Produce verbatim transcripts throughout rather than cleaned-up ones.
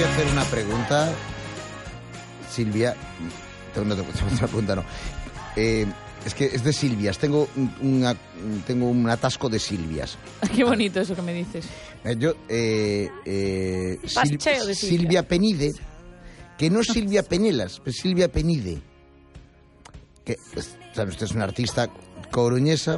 voy a hacer una pregunta, Silvia. No, no, una pregunta no. Eh, es que es de Silvias. Tengo, una, tengo un atasco de Silvias. Qué bonito eso que me dices. Eh, yo, eh, eh, Sil, de Silvia. Silvia Penide, que no es Silvia Penelas, es Silvia Penide. Que, pues, sabe, usted es una artista coruñesa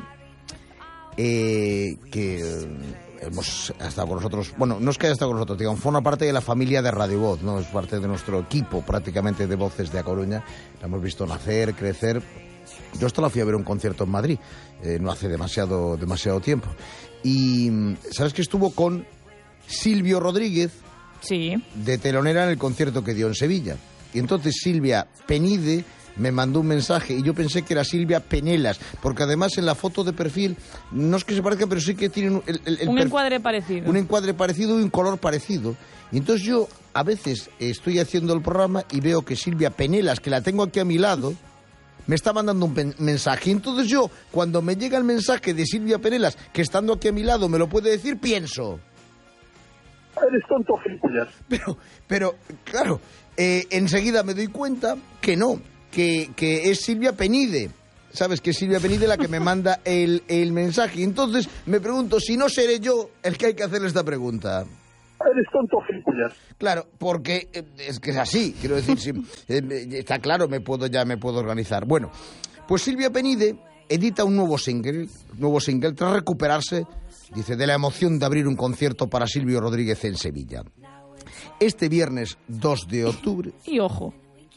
eh, que eh, hemos estado con nosotros. Bueno, no es que haya estado con nosotros, digamos, forma parte de la familia de Radio Voz, ¿no? Es parte de nuestro equipo prácticamente de voces de A Coruña. La hemos visto nacer, crecer. Yo hasta la fui a ver un concierto en Madrid, eh, no hace demasiado, demasiado tiempo. Y ¿sabes que estuvo con Silvio Rodríguez? Sí. De telonera en el concierto que dio en Sevilla. Y entonces Silvia Penide me mandó un mensaje y yo pensé que era Silvia Penelas, porque además en la foto de perfil, no es que se parezca, pero sí que tienen el, el, el un perf- encuadre parecido. Un encuadre parecido y un color parecido. Y entonces yo a veces estoy haciendo el programa y veo que Silvia Penelas, que la tengo aquí a mi lado, me está mandando un pen- mensaje. Y entonces yo, cuando me llega el mensaje de Silvia Penelas, que estando aquí a mi lado me lo puede decir, pienso... Eres tonto, gilipollas. Pero, pero, claro, eh, enseguida me doy cuenta que no, que, que es Silvia Penide. ¿Sabes? Que es Silvia Penide la que me manda el, el mensaje. Y entonces me pregunto si no seré yo el que hay que hacerle esta pregunta. Eres tonto, gilipollas. Claro, porque eh, es que es así, quiero decir, si, eh, está claro, me puedo ya me puedo organizar. Bueno, pues Silvia Penide edita un nuevo single, nuevo single tras recuperarse, dice, de la emoción de abrir un concierto para Silvio Rodríguez en Sevilla. Este viernes dos de octubre... Y ojo,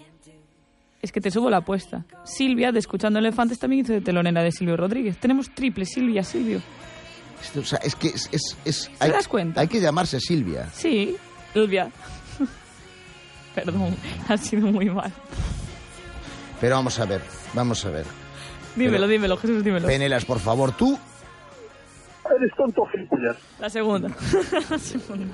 es que te subo la apuesta. Silvia, de Escuchando Elefantes, también hizo de telonera de Silvio Rodríguez. Tenemos triple Silvia, Silvio. O sea, es que es... es, es ¿Te hay, das cuenta? Hay que llamarse Silvia. Sí, Silvia. Perdón, ha sido muy mal. Pero vamos a ver, vamos a ver. Dímelo, Pero, dímelo, Jesús, dímelo. Penelas, por favor, tú... Eres tonto, gilipollas. La segunda. La segunda.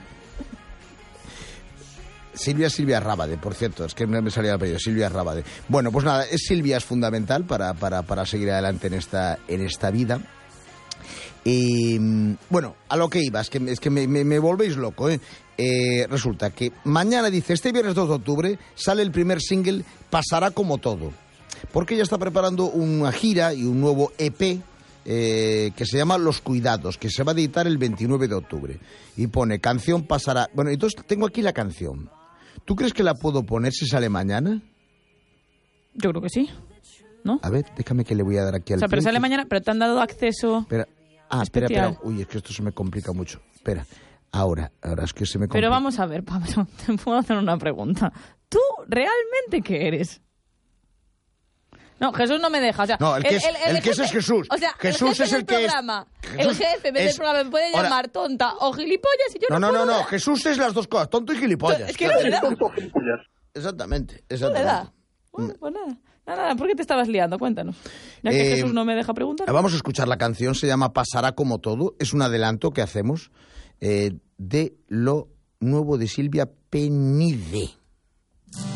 Silvia Silvia Rábade, por cierto, es que me salía el apellido, Silvia Rábade. Bueno, pues nada, es Silvia es fundamental para, para, para seguir adelante en esta, en esta vida. Y bueno, a lo que iba, es que, es que me, me, me volvéis loco, ¿eh? Eh, resulta que mañana, dice, este viernes dos de octubre sale el primer single, Pasará como todo, porque ella está preparando una gira y un nuevo E P eh, que se llama Los Cuidados, que se va a editar el veintinueve de octubre, y pone canción Pasará. Bueno, entonces tengo aquí la canción. ¿Tú crees que la puedo poner si sale mañana? Yo creo que sí, ¿no? A ver, déjame que le voy a dar aquí al... O sea, pero play, sale que... mañana, pero te han dado acceso... Espera. Ah, espera, especial. espera. Uy, es que esto se me complica mucho. Espera. Ahora, ahora es que se me complica. Pero vamos a ver, Pablo, te puedo hacer una pregunta. ¿Tú realmente qué eres? No, Jesús no me deja. O sea, No, el que es, el, el, el que es, es Jesús. O sea, Jesús el es el que programa, es... Jesús el jefe, en vez del programa, me puede llamar ahora, tonta o gilipollas y yo no No, no, puedo no, no. dar. Jesús es las dos cosas, tonto y gilipollas. Es que no le da. Tonto, gilipollas. Exactamente, No exactamente. le da. Bueno, pues nada. Nada, nada, ¿por qué te estabas liando? Cuéntanos. Ya que Eh, Jesús no me deja preguntar. Vamos a escuchar la canción, se llama Pasará como todo. Es un adelanto que hacemos eh, de lo nuevo de Silvia Penide.